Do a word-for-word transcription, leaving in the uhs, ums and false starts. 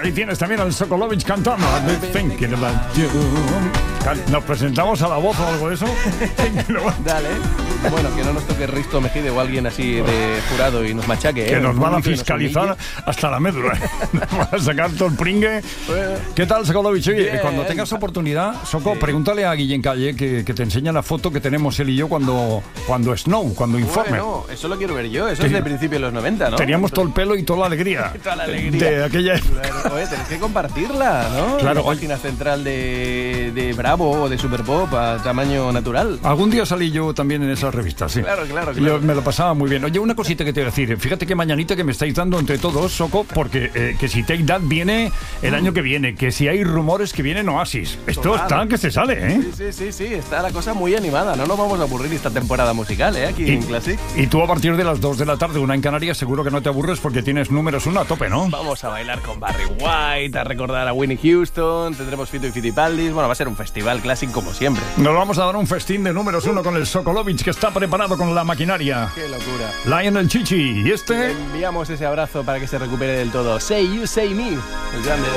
Ahí tienes también al Sokolovich cantando I've been thinking about you. ¿Nos presentamos a la voz o algo de eso? Dale. Bueno, que no nos toque Risto Mejide o alguien así de jurado y nos machaque, ¿eh? Que nos van a fiscalizar hasta la médula. Nos van a sacar todo el pringue. ¿Qué tal, Sokolovich? Oye, Bien. cuando tengas oportunidad, Soko, Sí. pregúntale a Guillén Calle que, que te enseña la foto que tenemos él y yo cuando, cuando Snow, cuando Informe. Bueno, eso lo quiero ver yo. Eso Sí. es de principio de los noventa, ¿no? Teníamos todo el pelo y toda la alegría. Toda la alegría. De aquella época. Claro, oye, tenés que compartirla, ¿no? Claro, La página central de, de Bravo o de Super Pop a tamaño natural. Algún día salí yo también en esa revista, sí. Claro, claro, Yo claro. me lo pasaba muy bien. Oye, una cosita que te voy a decir. Fíjate qué mañanita que me estáis dando entre todos, Soko, porque eh, que si Take That viene el año que viene, que si hay rumores que vienen Oasis. Esto Total. está que se sale, ¿eh? Sí, sí, sí, sí, está la cosa muy animada. No nos vamos a aburrir esta temporada musical, ¿eh? Aquí Y, en Classic. y tú a partir de las dos de la tarde, una en Canarias, seguro que no te aburres porque tienes números uno a tope, ¿no? Vamos a bailar con Barry White, a recordar a Winnie Houston, tendremos Fito y Fitipaldis. Bueno, va a ser un festival Classic como siempre. Nos vamos a dar un festín de números uno con el Sokolovich, que está preparado con la maquinaria. ¡Qué locura! Lionel Chichi, y Le este... enviamos ese abrazo para que se recupere del todo. Say You, Say Me, el grande